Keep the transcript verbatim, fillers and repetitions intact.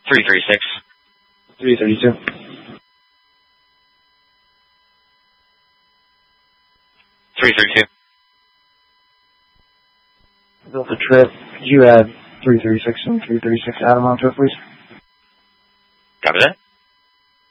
three three six. three thirty-two. three three two. Built the trip. Could you add three thirty-six and three thirty-six Adam onto it, please? Copy that.